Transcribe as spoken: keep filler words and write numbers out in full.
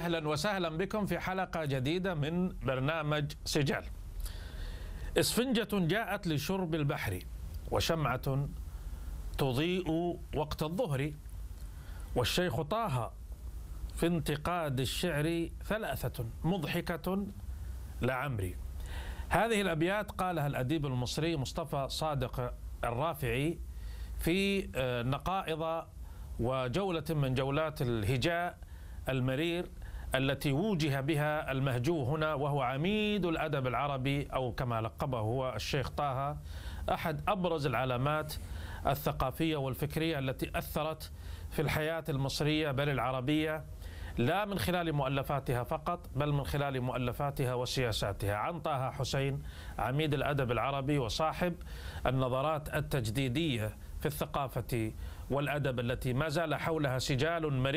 أهلا وسهلا بكم في حلقة جديدة من برنامج سجال. إسفنجة جاءت لشرب البحر، وشمعة تضيء وقت الظهر، والشيخ طه في انتقاد الشعر ثلاثة مضحكة لعمري. هذه الأبيات قالها الأديب المصري مصطفى صادق الرافعي في نقائض وجولة من جولات الهجاء المرير التي وجه بها المهجو هنا، وهو عميد الأدب العربي، أو كما لقبه هو الشيخ طه، أحد أبرز العلامات الثقافية والفكرية التي أثرت في الحياة المصرية بل العربية، لا من خلال مؤلفاتها فقط بل من خلال مؤلفاتها وسياساتها. عن طه حسين، عميد الأدب العربي وصاحب النظرات التجديدية في الثقافة والأدب التي ما زال حولها سجال مرير